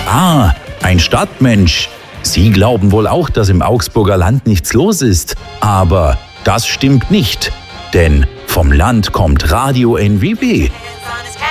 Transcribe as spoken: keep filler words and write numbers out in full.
Ah, ein Stadtmensch. Sie glauben wohl auch, dass im Augsburger Land nichts los ist. Aber das stimmt nicht. Denn vom Land kommt Radio N W B.